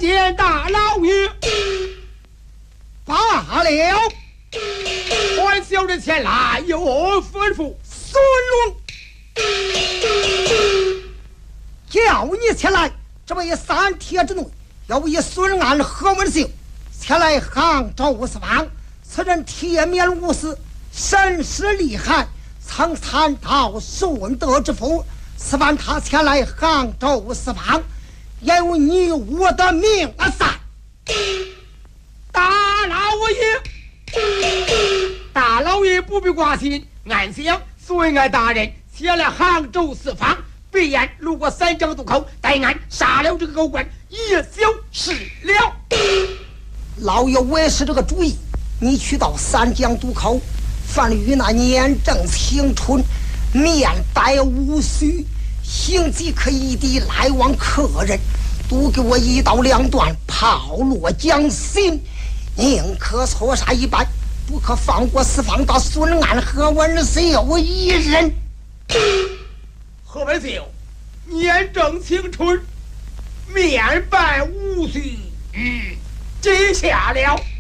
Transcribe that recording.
见大老爷。 罢了， 还小人前来有吩咐。 孙龙，叫你前来，这为3天之内要以孙安何文秀前来杭州司方。此人铁面无私，身世厉害，曾参到顺德之府，此番他前来杭州司方，也有你我的命在。 大老爷，大老爷不必挂心，俺想孙安大人前来杭州四方，必然路过3江渡口，待俺杀了这个狗官，也就是了。 老爷，我也是这个主意。你去到3江渡口，凡与那年正青春，面带无须，行即可以抵来往客人，都给我1刀2断，炮落江心，宁可错杀一般，不可放过四方大孙安和文秀一人。 何文秀年正青春，面白无须，记下了。